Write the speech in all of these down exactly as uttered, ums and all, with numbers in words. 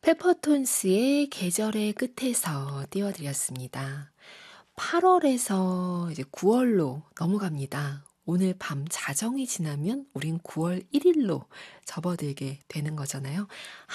페퍼톤스의 계절의 끝에서 띄워드렸습니다. 팔월에서 이제 구월로 넘어갑니다. 오늘 밤 자정이 지나면 우린 구월 일일로 접어들게 되는 거잖아요.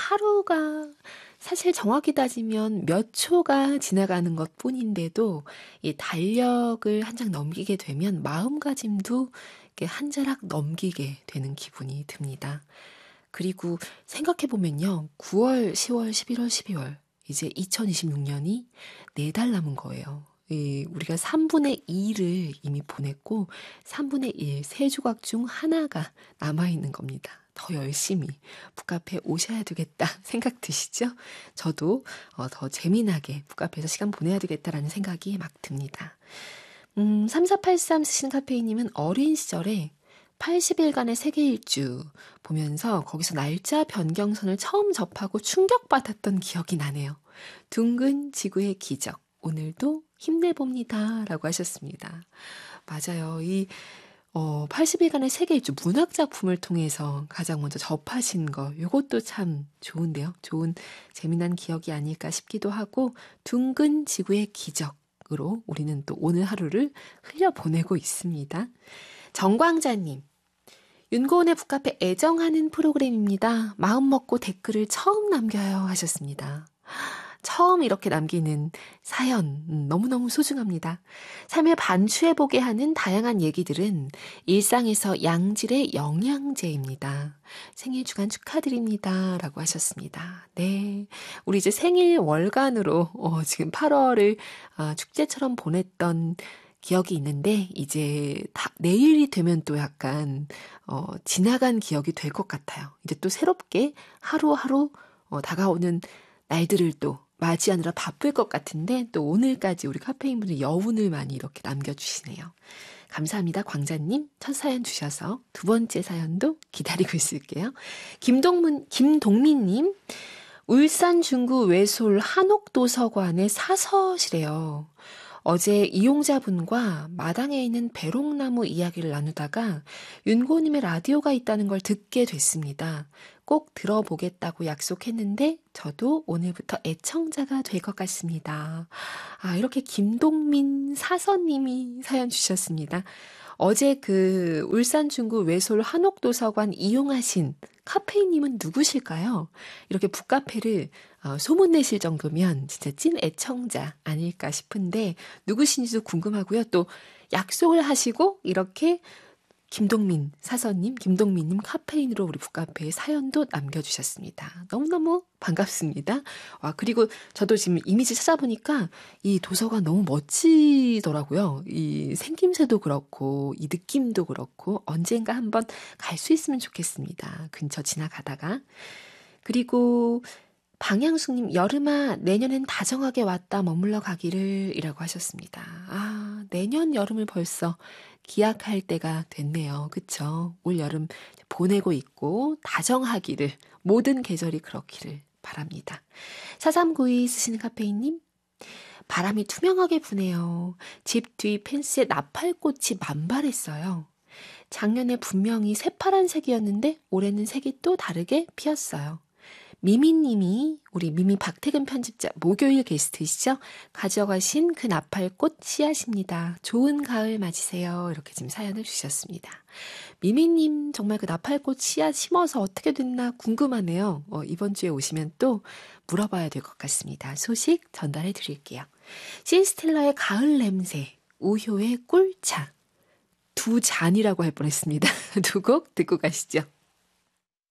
하루가 사실 정확히 따지면 몇 초가 지나가는 것 뿐인데도 이 달력을 한 장 넘기게 되면 마음가짐도 이렇게 한 자락 넘기게 되는 기분이 듭니다. 그리고 생각해보면요. 구월, 시월, 십일월, 십이월 이제 이천이십육 년이 네 달 남은 거예요. 이 우리가 삼분의 이를 이미 보냈고 삼분의 일, 세 조각 중 하나가 남아있는 겁니다. 더 열심히 북카페 오셔야 되겠다 생각 드시죠? 저도 어, 더 재미나게 북카페에서 시간 보내야 되겠다라는 생각이 막 듭니다. 음, 삼사팔삼 쓰신 카페이님은 어린 시절에 팔십 일간의 세계 일주 보면서 거기서 날짜 변경선을 처음 접하고 충격받았던 기억이 나네요. 둥근 지구의 기적, 오늘도 힘내봅니다. 라고 하셨습니다. 맞아요. 이 어, 팔십 일간의 세계 일주 문학 작품을 통해서 가장 먼저 접하신 거, 이것도 참 좋은데요. 좋은 재미난 기억이 아닐까 싶기도 하고 둥근 지구의 기적으로 우리는 또 오늘 하루를 흘려보내고 있습니다. 정광자님. 윤고은의 북카페 애정하는 프로그램입니다. 마음 먹고 댓글을 처음 남겨요 하셨습니다. 처음 이렇게 남기는 사연 음, 너무너무 소중합니다. 삶을 반추해보게 하는 다양한 얘기들은 일상에서 양질의 영양제입니다. 생일 주간 축하드립니다. 라고 하셨습니다. 네, 우리 이제 생일 월간으로 어, 지금 팔월을 어, 축제처럼 보냈던 기억이 있는데 이제 다 내일이 되면 또 약간 어, 지나간 기억이 될 것 같아요. 이제 또 새롭게 하루하루 어, 다가오는 날들을 또 맞이하느라 바쁠 것 같은데 또 오늘까지 우리 카페인분들 여운을 많이 이렇게 남겨주시네요. 감사합니다. 광자님 첫 사연 주셔서 두 번째 사연도 기다리고 있을게요. 김동문, 김동민님 울산 중구 외솔 한옥도서관의 사서시래요. 어제 이용자분과 마당에 있는 배롱나무 이야기를 나누다가 윤고님의 라디오가 있다는 걸 듣게 됐습니다. 꼭 들어보겠다고 약속했는데 저도 오늘부터 애청자가 될 것 같습니다. 아, 이렇게 김동민 사서님이 사연 주셨습니다. 어제 그 울산 중구 외솔 한옥도서관 이용하신 카페인님은 누구실까요? 이렇게 북카페를 어, 소문내실 정도면 진짜 찐 애청자 아닐까 싶은데 누구신지도 궁금하고요. 또 약속을 하시고 이렇게 김동민 사서님, 김동민님 카페인으로 우리 북카페에 사연도 남겨주셨습니다. 너무너무 반갑습니다. 와, 그리고 저도 지금 이미지 찾아보니까 이 도서관 너무 멋지더라고요. 이 생김새도 그렇고 이 느낌도 그렇고 언젠가 한번 갈 수 있으면 좋겠습니다. 근처 지나가다가. 그리고 방향숙님, 여름아 내년엔 다정하게 왔다 머물러 가기를 이라고 하셨습니다. 아, 내년 여름을 벌써 기약할 때가 됐네요. 그쵸? 올 여름 보내고 있고 다정하기를, 모든 계절이 그렇기를 바랍니다. 사삼구이 쓰시는 카페인님, 바람이 투명하게 부네요. 집 뒤 펜스에 나팔꽃이 만발했어요. 작년에 분명히 새파란색이었는데 올해는 색이 또 다르게 피었어요. 미미님이 우리 미미 박태근 편집자 목요일 게스트시죠? 가져가신 그 나팔꽃 씨앗입니다. 좋은 가을 맞으세요. 이렇게 지금 사연을 주셨습니다. 미미님 정말 그 나팔꽃 씨앗 심어서 어떻게 됐나 궁금하네요. 어, 이번 주에 오시면 또 물어봐야 될 것 같습니다. 소식 전달해 드릴게요. 시스텔라의 가을 냄새, 우효의 꿀차, 두 잔이라고 할 뻔했습니다. 두 곡 듣고 가시죠.